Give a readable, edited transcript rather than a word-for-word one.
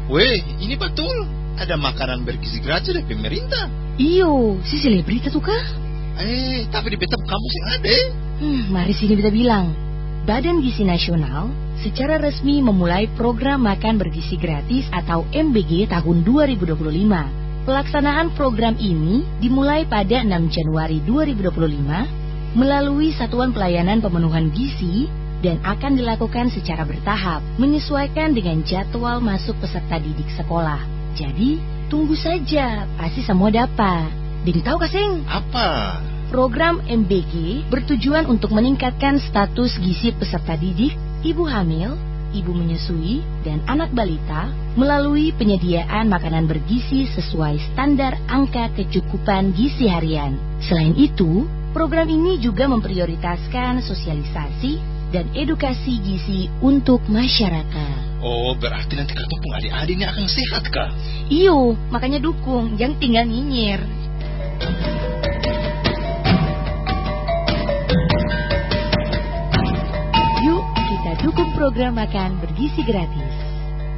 Weh, ini betul. Ada makanan bergizi gratis dari pemerintah. Iyo, si selebriti tuh kah? Tapi di beta kampus yang ada. Mari sini kita bilang. Badan Gizi Nasional secara resmi memulai program makan bergizi gratis atau MBG tahun 2025. Pelaksanaan program ini dimulai pada 6 Januari 2025 melalui Satuan Pelayanan Pemenuhan Gizi dan akan dilakukan secara bertahap menyesuaikan dengan jadwal masuk peserta didik sekolah. Jadi, tunggu saja, pasti semua dapat. Jadi tahu Kasing? Apa? Program MBG bertujuan untuk meningkatkan status gizi peserta didik, ibu hamil, ibu menyusui, dan anak balita melalui penyediaan makanan bergizi sesuai standar angka kecukupan gizi harian. Selain itu, program ini juga memprioritaskan sosialisasi dan edukasi gizi untuk masyarakat. Oh, berarti nanti ketemu adik-adik ini akan sehat, Kak? Iyo, makanya dukung, jangan tinggal nyinyir. Yuk, kita dukung program makan bergizi gratis.